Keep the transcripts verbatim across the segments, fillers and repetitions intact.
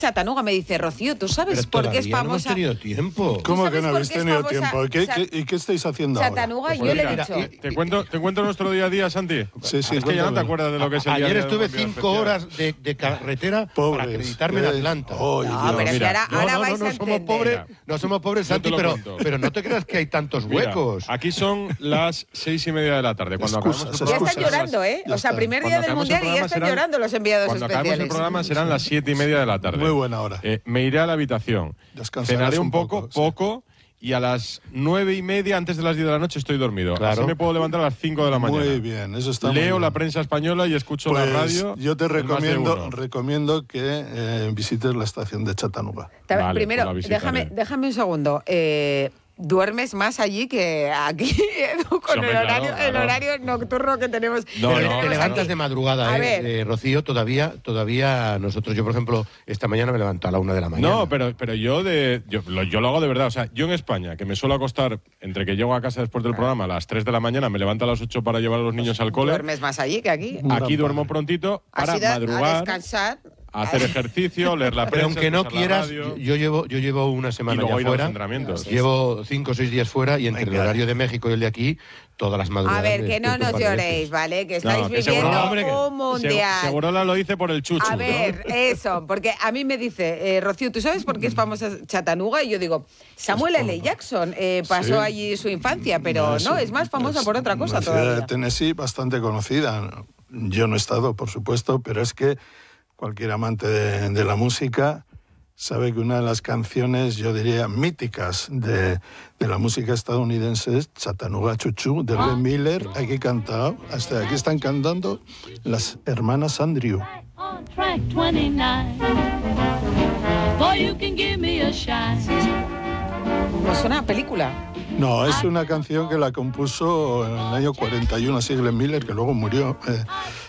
Chattanooga, me dice Rocío, ¿tú sabes por qué es famosa? No hemos tenido tiempo. ¿Cómo que no habéis tenido tiempo? ¿Y qué, qué, ¿Y qué estáis haciendo Chattanooga, ahora? yo le he dicho. Te cuento, te cuento nuestro día a día, Santi. Sí, sí, es que ya no te acuerdas de lo que es el día a Ayer día estuve de un cinco día horas de, de carretera Pobres, para acreditarme en eh, Atlanta. oh, No, Dios. pero es que ahora, No, ahora no, vais no, a no somos entender. pobres, no somos pobres, Yo te Santi, lo pero, cuento. pero no te creas que hay tantos Mira, huecos. aquí son las seis y media de la tarde. Cuando Excusas, acabamos el Ya programa están serán llorando, las- ¿eh? Ya O sea, está. primer Cuando día del acabemos el Mundial y ya programa están serán- llorando los enviados Cuando acabemos el especiales. programa serán las siete y media de la tarde. Muy buena hora. Eh, me iré a la habitación. Descansarás Cenaré un un poco, poco, sí. poco, y a las nueve y media, antes de las diez de la noche, estoy dormido. Claro. Así me puedo levantar a las cinco de la mañana. Muy bien, eso está muy Leo bien. la prensa española y escucho Pues la radio. yo te en más de recomiendo, uno. recomiendo que eh, visites la estación de Chattanooga. Ta- Vale, Primero, pues la visitaré. déjame, déjame un segundo. Eh, ¿Duermes más allí que aquí, Edu, con Hombre, el, claro, horario, el claro. horario nocturno que tenemos? No, Pero no, te no, levantas no. de madrugada, A eh, ver. eh, Rocío, todavía, todavía nosotros, yo por ejemplo, esta mañana me levanto a la una de la mañana. No, pero, pero yo, de, yo, lo, yo lo hago de verdad. O sea, yo en España, que me suelo acostar entre que llego a casa después del programa a las tres de la mañana, me levanto a las ocho para llevar a los niños al cole. ¿Duermes más allí que aquí? Un Aquí gran duermo padre. prontito para Has ido a madrugar, descansar. a hacer ejercicio, leer la Pero prensa, aunque no escuchar la quieras, radio. yo llevo, yo llevo una semana luego ya ir a los fuera. entrenamientos. Llevo cinco o seis días fuera y entre el Venga. horario de México y el de aquí, todas las madrugadas. A ver, me que no despierto nos un par de lloréis, veces. ¿vale? Que estáis No, que viviendo seguro- hombre, que- un mundial. Seg- Segurola lo hice por el chuchu. A ¿no? ver, eso, porque a mí me dice, eh, Rocío, ¿tú sabes por qué es famosa Chattanooga? Y yo digo, Samuel L. Jackson eh, pasó Sí. allí su infancia, pero Eso, no, es más famosa es por otra cosa una ciudad todavía. de Tennessee bastante conocida. Yo no he estado, por supuesto, pero es que cualquier amante de, de la música sabe que una de las canciones, yo diría, míticas de, de la música estadounidense es Chattanooga Choo Choo, de Glenn Miller. Aquí cantado, hasta aquí están cantando las hermanas Andrew. On track twenty-nine. Boy, you can give me a shine. Pues suena a película. No, es una canción que la compuso en el año cuarenta y uno, así Glenn Miller, que luego murió. Eh,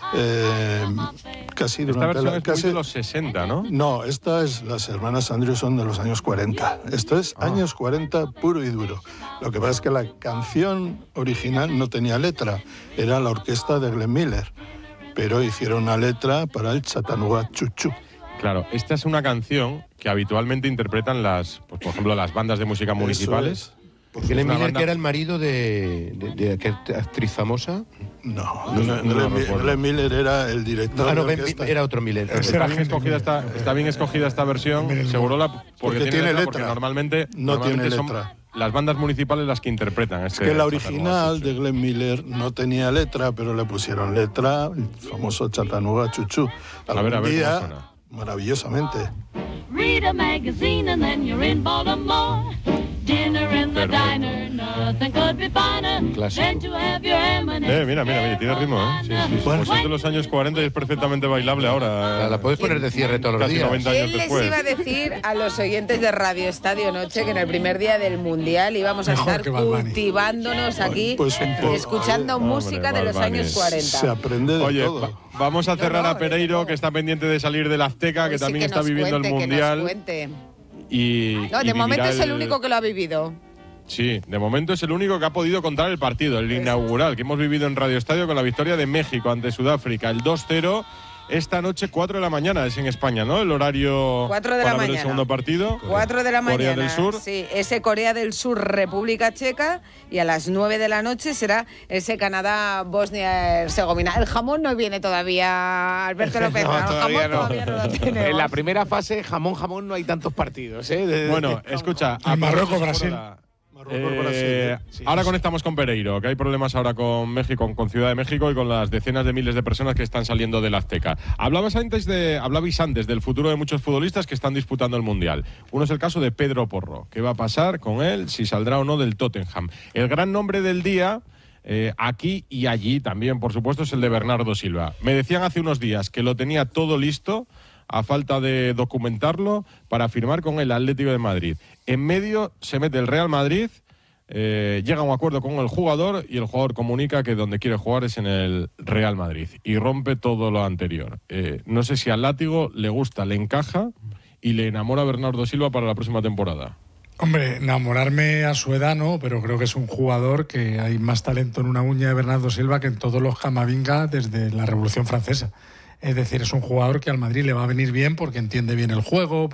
eh, casi Esta durante versión la... es muy Casi, de los sesenta, ¿no? no, esta es, las hermanas Andrew son de los años cuarenta. Esto es Ah. años cuarenta puro y duro. Lo que pasa es que la canción original no tenía letra, era la orquesta de Glenn Miller, pero hicieron una letra para el Chattanooga Choo Choo. Claro, esta es una canción que habitualmente interpretan las, pues, por ejemplo, las bandas de música municipales. Eso es. Porque Glenn Una Miller, banda- que era el marido de, de, de aquella actriz famosa. No, No, no, Glenn, no lo Glenn- recuerdo. Glenn Miller era el director Ah, no, de Ben- orquesta. era otro Miller. Está bien, escogida esta, está bien escogida esta versión, seguro la, porque, Porque tiene, tiene letra, letra. porque normalmente, No normalmente tiene son letra. las bandas municipales las que interpretan. Es Este que la Chattanooga original Choo de Choo. Glenn Miller no tenía letra, pero le pusieron letra, el famoso Chattanooga Choo Choo. A ver, a ver Día, cómo suena. maravillosamente. Read a magazine and then you're in Baltimore. Dinner in the Perfecto. diner, nothing could be finer Clásico. than to have your M and Eh, mira, mira, mira, tiene ritmo, ¿eh? Sí, sí, sí. Bueno. Pues es de los años cuarenta y es perfectamente bailable ahora. La, la puedes poner de cierre todos los Casi días. noventa años ¿Quién les después. iba a decir a los oyentes de Radio Estadio Noche que en el primer día del Mundial íbamos a Mejor estar que Bad Bunny. cultivándonos aquí, Pues un poco. escuchando Hombre, música de Bad los Bunny. años cuarenta? Se aprende de Oye, todo. va- vamos a cerrar no, a Pereiro, desde que está pendiente de salir del Azteca, que Pues sí, también está nos viviendo cuente, el que nos Mundial. cuente. Y, No, y de momento vivirá es el único que lo ha vivido. Sí, de momento es el único que ha podido contar el partido, el inaugural, que hemos vivido en Radio Estadio con la victoria de México ante Sudáfrica, el dos cero. Esta noche, cuatro de la mañana, es en España, ¿no? El horario Cuatro de para la ver el mañana. segundo partido. cuatro de la Corea mañana. del Sur. Sí, ese Corea del Sur, República Checa. Y a las nueve de la noche será ese Canadá, Bosnia-Herzegovina. El jamón no viene todavía, Alberto López. No, el todavía jamón no. todavía no lo tenemos. En la primera fase, jamón, jamón, no hay tantos partidos. ¿eh? De- de- Bueno, escucha. En Marruecos, aprovecho Brasil. ahora- Marruecos, Eh, Brasil. Sí, ahora sí. conectamos con Pereiro, que hay problemas ahora con México, con Ciudad de México y con las decenas de miles de personas que están saliendo del Azteca. Hablabas antes de, hablabais antes del futuro de muchos futbolistas que están disputando el Mundial. Uno es el caso de Pedro Porro. ¿Qué va a pasar con él? Si saldrá o no del Tottenham. El gran nombre del día, eh, aquí y allí también, por supuesto, es el de Bernardo Silva. Me decían hace unos días que lo tenía todo listo, a falta de documentarlo, para firmar con el Atlético de Madrid. En medio se mete el Real Madrid, eh, llega a un acuerdo con el jugador y el jugador comunica que donde quiere jugar es en el Real Madrid y rompe todo lo anterior. Eh, no sé si al Látigo le gusta, le encaja y le enamora a Bernardo Silva para la próxima temporada. Hombre, enamorarme a su edad no, pero creo que es un jugador que hay más talento en una uña de Bernardo Silva que en todos los Camavinga desde la Revolución Francesa. Es decir, es un jugador que al Madrid le va a venir bien porque entiende bien el juego,